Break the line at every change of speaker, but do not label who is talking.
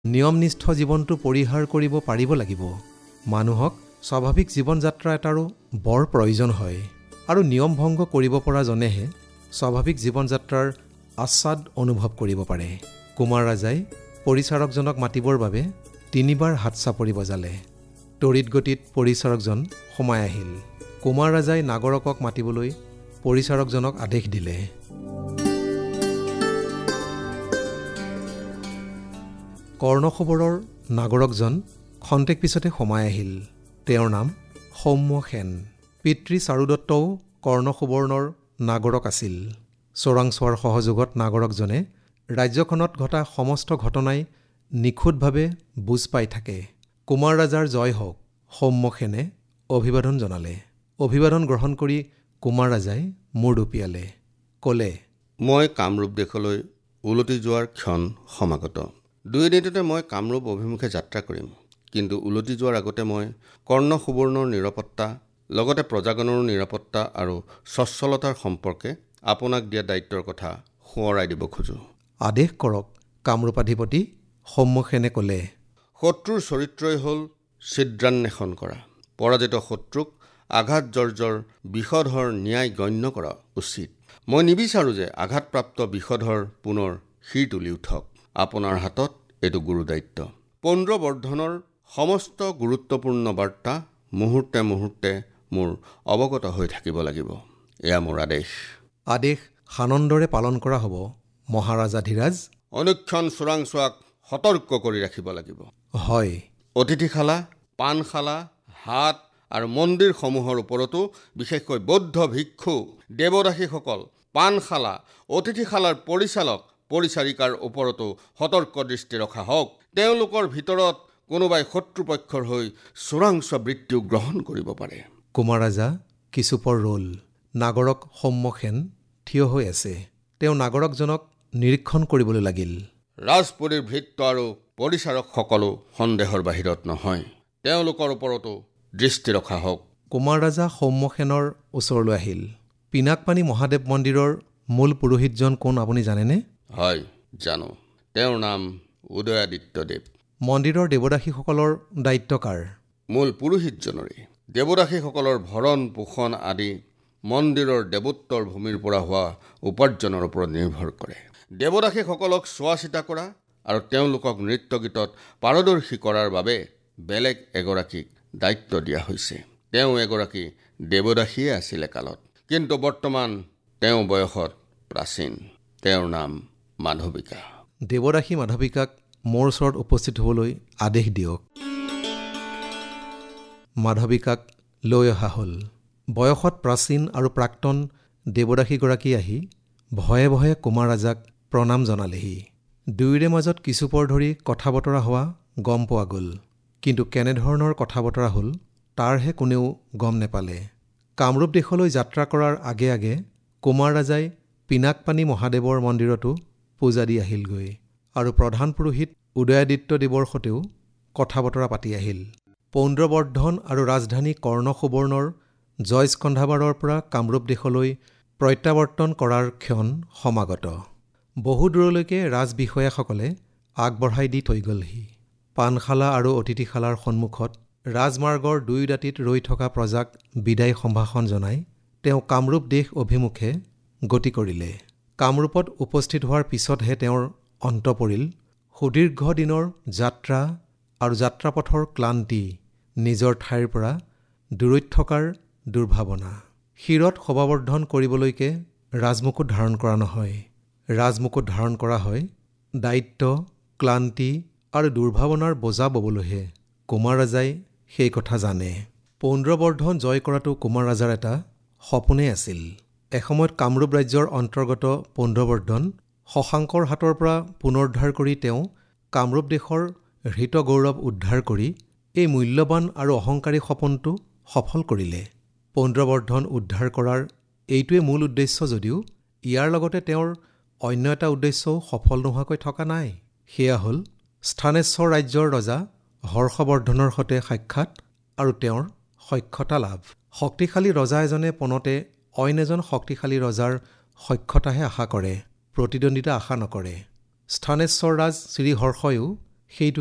নিয়মনিষ্ঠ জীৱনটো পৰিহাৰ কৰিব পাৰিব লাগিব। মানুহক স্বাভাৱিক জীৱন যাত্ৰা এটাৰো বৰ প্ৰয়োজন হয় আৰু নিয়ম ভংগ কৰিব পৰা জনেহে স্বাভাৱিক জীৱন যাত্ৰাৰ আস্বাদ অনুভৱ কৰিব পাৰে। কুমাৰ ৰাজাই পৰিচাৰকজনক মাতিবৰ বাবে 3 বাৰ হাত চাপৰি বজালে। তড়িৎ গতিত পৰিচাৰকজন সোমাই আহিল। কুমাৰ ৰাজাই নাগৰকক মাতিবলৈ পৰিচাৰকজনক আদেশ দিলে। কৰ্ণখবৰৰ নাগৰকজন খন্তেক পিছতে সোমাই আহিল। তেওঁৰ নাম সৌম্য সেন। পিতৃ চাৰুদত্তও কৰ্ণসুবৰ্ণৰ নাগৰক আছিল। চোৰাংচোৱাৰ সহযোগত নাগৰকজনে ৰাজ্যখনত ঘটা সমস্ত ঘটনাই নিখুঁতভাৱে বুজ পাই থাকে। কুমাৰ ৰাজাৰ জয় হওক, সৌম্য সেনে অভিবাদন জনালে। অভিবাদন গ্ৰহণ কৰি কুমাৰ ৰাজাই মূৰ দুপিয়ালে। ক'লে,
মই কামৰূপ দেশলৈ উলটি যোৱাৰ ক্ষণ সমাগত। 2 দিনতে মই কামৰূপ অভিমুখে যাত্ৰা কৰিম। কিন্তু উলটি যোৱাৰ আগতে মই কৰ্ণসুবৰ্ণৰ নিৰাপত্তা, লগতে প্ৰজাগণৰো নিৰাপত্তা আৰু স্বচ্ছলতাৰ সম্পৰ্কে আপোনাক দিয়া দায়িত্বৰ কথা সোঁৱৰাই দিব খোজোঁ।
আদেশ কৰক কামৰূপাধিপতি, সৌম্য সেনে ক'লে।
শত্ৰুৰ চৰিত্ৰই হ'ল ছিদ্ৰান্বেষণ কৰা। পৰাজিত শত্ৰুক আঘাতজৰ্জৰ বিষধৰ ন্যায় গণ্য কৰা উচিত। মই নিবিচাৰোঁ যে আঘাতপ্ৰাপ্ত বিষধৰ পুনৰ শিৰ তুলি উঠক। আপোনাৰ হাতত এইটো গুৰু দায়িত্ব। পৌণ্ড্ৰবৰ্ধনৰ সমস্ত গুৰুত্বপূৰ্ণ বাৰ্তা মুহূৰ্তে মুহূৰ্তে মোৰ অৱগত হৈ থাকিব লাগিব। এয়া মোৰ আদেশ।
আদেশ সানন্দৰে পালন কৰা হ'ব মহাৰাজাধিৰাজ।
অনুক্ষণ চোৰাংচোৱাক সতৰ্ক কৰি ৰাখিব লাগিব।
হয়।
অতিথিশালা, পানশালা, হাট আৰু মন্দিৰসমূহৰ ওপৰতো বিশেষকৈ বৌদ্ধ ভিক্ষু, দেৱদাসীসকল, পানশালা, অতিথিশালাৰ পৰিচালক, পৰিচাৰিকাৰ ওপৰতো সতৰ্ক দৃষ্টি ৰখা হওক। তেওঁলোকৰ ভিতৰত কোনোবাই শত্ৰুপক্ষৰ হৈ চোৰাংচোৱা বৃত্তিও গ্ৰহণ কৰিব পাৰে।
কুমাৰ ৰাজা কিছুপৰ ৰ'ল। নাগৰক সৌম্য সেন থিয় হৈ আছে। তেওঁ নাগৰকজনক নিৰীক্ষণ কৰিবলৈ লাগিল।
ৰাজপুৰীৰ ভৃত্য আৰু পৰিচাৰকসকলো সন্দেহৰ বাহিৰত নহয়। তেওঁলোকৰ ওপৰতো দৃষ্টি ৰখা হওক।
কুমাৰ ৰাজা সৌম্য সেনৰ ওচৰলৈ আহিল। পিনাকপানী মহাদেৱ মন্দিৰৰ মূল পুৰোহিতজন কোন আপুনি জানেনে?
হয়, জানো। তেওঁৰ নাম উদয়াদিত্যদেৱ।
মন্দিৰৰ দেৱদাসীসকলৰ দায়িত্ব কাৰ?
মূল পুৰোহিতজনৰে। দেৱদাসীসকলৰ ভৰণ পোষণ আদি মন্দিৰৰ দেৱোত্তৰ ভূমিৰ পৰা হোৱা উপাৰ্জনৰ ওপৰত নিৰ্ভৰ কৰে। দেৱদাসীসকলক চোৱা চিতা কৰা আৰু তেওঁলোকক নৃত্য গীতত পাৰদৰ্শী কৰাৰ বাবে বেলেগ এগৰাকীক দায়িত্ব দিয়া হৈছে। তেওঁ এগৰাকী দেৱদাসীয়ে আছিল একালত, কিন্তু বৰ্তমান তেওঁ বয়সত প্ৰাচীন। তেওঁৰ নাম মাধৱিকা।
দেৱদাসী মাধৱিকাক মোৰ ওচৰত উপস্থিত হ'বলৈ আদেশ দিয়ক। মাধৱিকাক লৈ অহা হ'ল। বয়সত প্ৰাচীন আৰু প্ৰাক্তন দেৱদাসীগৰাকী আহি ভয়ে ভয়ে কুমাৰ ৰাজাক প্ৰণাম জনালেহি। দুয়োৰে মাজত কিছুপৰ ধৰি কথা বতৰা হোৱা গম পোৱা গ'ল। কিন্তু কেনেধৰণৰ কথা বতৰা হ'ল তাৰহে কোনেও গম নেপালে। কামৰূপ দেশলৈ যাত্ৰা কৰাৰ আগে আগে কুমাৰ ৰাজাই পিনাকপানী মহাদেৱৰ মন্দিৰতো পূজা দি আহিলগৈ আৰু প্ৰধান পুৰোহিত উদয়াদিত্যদেৱৰ সৈতেও কথা বতৰা পাতি আহিল। পৌণ্ড্ৰবৰ্ধন আৰু ৰাজধানী কৰ্ণসুবৰ্ণৰ জয়স্কন্ধাবাৰৰ পৰা কামৰূপ দেশলৈ প্ৰত্যাৱৰ্তন কৰাৰ ক্ষণ সমাগত। বহু দূৰলৈকে ৰাজবিষয়াসকলে আগবঢ়াই দি থৈ গ'লহি। পানশালা আৰু অতিথিশালাৰ সন্মুখত ৰাজমাৰ্গৰ 2 দাঁতিত ৰৈ থকা প্ৰজাক বিদায় সম্ভাষণ জনাই তেওঁ কামৰূপ দেশ অভিমুখে গতি কৰিলে। কামৰূপত উপস্থিত হোৱাৰ পিছতহে তেওঁৰ অন্ত পৰিল সুদীৰ্ঘ দিনৰ যাত্ৰা আৰু যাত্ৰাপথৰ ক্লান্তি, নিজৰ ঠাইৰ পৰা দূৰৈত থকাৰ দুৰ্ভাৱনা। শিৰত শোভাবৰ্ধন কৰিবলৈকে ৰাজমুকুট ধাৰণ কৰা নহয়। ৰাজমুকুট ধাৰণ কৰা হয় দায়িত্ব, ক্লান্তি আৰু দুৰ্ভাৱনাৰ বোজা ববলৈহে। কুমাৰ ৰাজাই সেই কথা জানে। পৌণ্ড্ৰবৰ্ধন জয় কৰাটো কুমাৰ ৰাজাৰ এটা সপোনেই আছিল। এসময়ত কামৰূপ ৰাজ্যৰ অন্তৰ্গত পৌণ্ড্ৰবৰ্ধন শশাংকৰ হাতৰ পৰা পুনৰুদ্ধাৰ কৰি তেওঁ কামৰূপ দেশৰ হৃত গৌৰৱ উদ্ধাৰ কৰি এই মূল্যৱান আৰু অহংকাৰী সপোনটো সফল কৰিলে। পৌণ্ড্ৰবৰ্ধন উদ্ধাৰ কৰাৰ এইটোৱে মূল উদ্দেশ্য যদিও ইয়াৰ লগতে তেওঁৰ অন্য এটা উদ্দেশ্যও সফল নোহোৱাকৈ থকা নাই। সেয়া হ'ল স্থানেশ্বৰ ৰাজ্যৰ ৰজা হৰ্ষবৰ্ধনৰ সৈতে সাক্ষাৎ আৰু তেওঁৰ সখ্যতা লাভ। শক্তিশালী ৰজা এজনে পোনতে অইন এজন শক্তিশালী ৰজাৰ সখ্যতাহে আশা কৰে, প্ৰতিদ্বন্দ্বিতা আশা নকৰে। স্থানেশ্বৰ ৰাজ শ্ৰীহৰ্ষয়ো সেইটো